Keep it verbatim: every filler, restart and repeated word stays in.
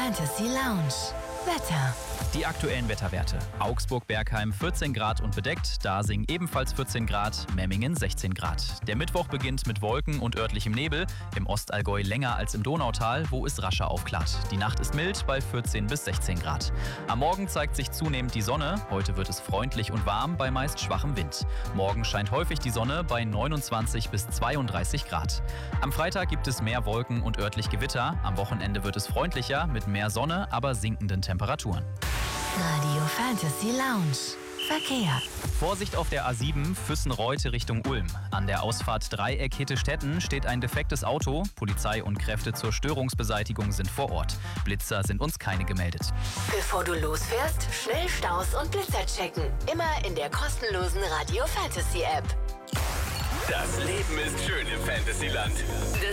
Fantasy Lounge. Wetter. Die aktuellen Wetterwerte. Augsburg-Bergheim vierzehn Grad und bedeckt, Dasing ebenfalls vierzehn Grad, Memmingen sechzehn Grad. Der Mittwoch beginnt mit Wolken und örtlichem Nebel, im Ostallgäu länger als im Donautal, wo es rascher aufklart. Die Nacht ist mild bei vierzehn bis sechzehn Grad. Am Morgen zeigt sich zunehmend die Sonne, heute wird es freundlich und warm bei meist schwachem Wind. Morgen scheint häufig die Sonne bei neunundzwanzig bis zweiunddreißig Grad. Am Freitag gibt es mehr Wolken und örtlich Gewitter, am Wochenende wird es freundlicher mit mehr Sonne, aber sinkenden Temperaturen. Radio Fantasy Lounge. Verkehr. Vorsicht auf der A sieben Füssen-Reute Richtung Ulm. An der Ausfahrt Dreieck Hitte-Stetten steht ein defektes Auto. Polizei und Kräfte zur Störungsbeseitigung sind vor Ort. Blitzer sind uns keine gemeldet. Bevor du losfährst, schnell Staus und Blitzer checken. Immer in der kostenlosen Radio Fantasy App. Das Leben ist schön im Fantasyland.